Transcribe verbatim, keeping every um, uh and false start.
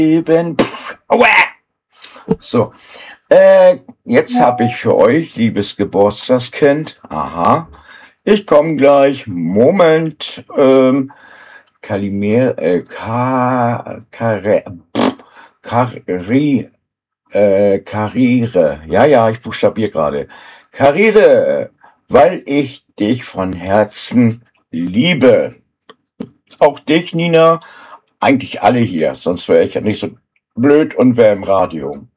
Eben. Aua! So, äh, jetzt habe ich für euch, liebes Geburtstagskind, aha, ich komme gleich, Moment, ähm, Kalimere, äh, Ka, Kare, pff, Kari, äh, Karriere, ja, ja, ich buchstabiere gerade, Karriere, weil ich dich von Herzen liebe. Auch dich, Nina, eigentlich alle hier, sonst wäre ich ja nicht so blöd und wäre im Radio.